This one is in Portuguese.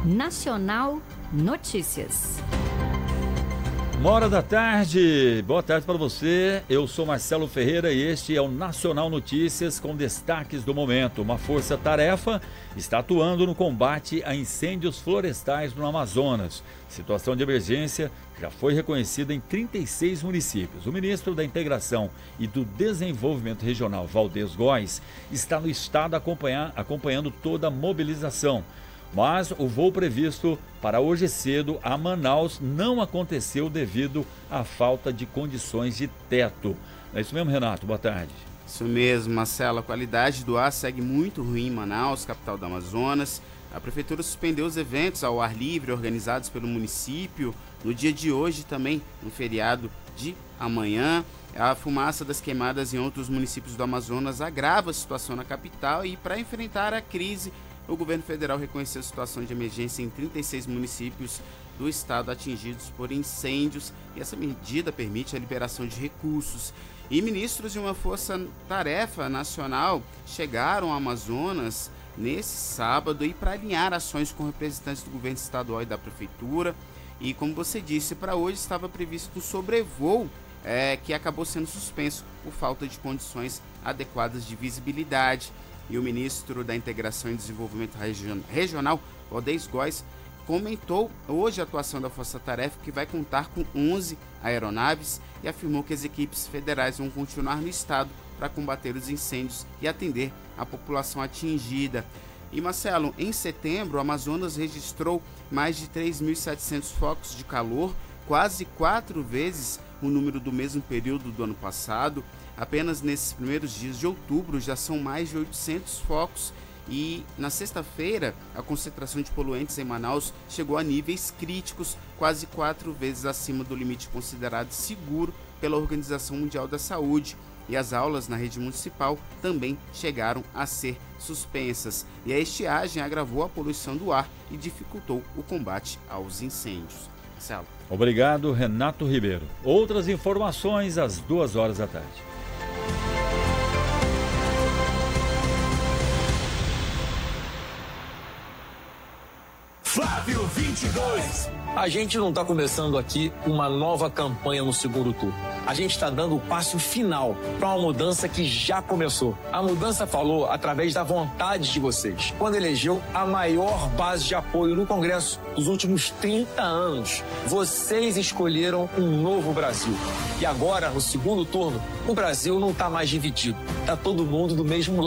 Nacional Notícias. 1h da tarde, boa tarde para você, eu sou Marcelo Ferreira e este é o Nacional Notícias com destaques do momento. Uma força-tarefa está atuando no combate a incêndios florestais no Amazonas. Situação de emergência já foi reconhecida em 36 municípios. O ministro da Integração e do Desenvolvimento Regional, Valdez Góes, está no estado acompanhando toda a mobilização. Mas o voo previsto para hoje cedo a Manaus não aconteceu devido à falta de condições de teto. É isso mesmo, Renato? Boa tarde. Isso mesmo, Marcelo. A qualidade do ar segue muito ruim em Manaus, capital do Amazonas. A prefeitura suspendeu os eventos ao ar livre organizados pelo município no dia de hoje também, no feriado de amanhã. A fumaça das queimadas em outros municípios do Amazonas agrava a situação na capital e, para enfrentar a crise, o governo federal reconheceu a situação de emergência em 36 municípios do estado atingidos por incêndios e essa medida permite a liberação de recursos. E ministros de uma força-tarefa nacional chegaram ao Amazonas nesse sábado e para alinhar ações com representantes do governo estadual e da prefeitura. E como você disse, para hoje estava previsto um sobrevoo que acabou sendo suspenso por falta de condições adequadas de visibilidade. E o ministro da Integração e Desenvolvimento Regional, Valdez Góes, comentou hoje a atuação da Força Tarefa, que vai contar com 11 aeronaves, e afirmou que as equipes federais vão continuar no estado para combater os incêndios e atender a população atingida. E Marcelo, em setembro, o Amazonas registrou mais de 3.700 focos de calor, quase 4 vezes o número do mesmo período do ano passado. Apenas nesses primeiros dias de outubro já são mais de 800 focos e na sexta-feira a concentração de poluentes em Manaus chegou a níveis críticos, quase 4 vezes acima do limite considerado seguro pela Organização Mundial da Saúde. E as aulas na rede municipal também chegaram a ser suspensas. E a estiagem agravou a poluição do ar e dificultou o combate aos incêndios. Marcelo. Obrigado, Renato Ribeiro. Outras informações às 14h. Flávio 22. A gente não está começando aqui uma nova campanha no segundo turno. A gente está dando o passo final para uma mudança que já começou. A mudança falou através da vontade de vocês, quando elegeu a maior base de apoio no Congresso dos últimos 30 anos. Vocês escolheram um novo Brasil. E agora, no segundo turno, o Brasil não está mais dividido. Está todo mundo do mesmo lado.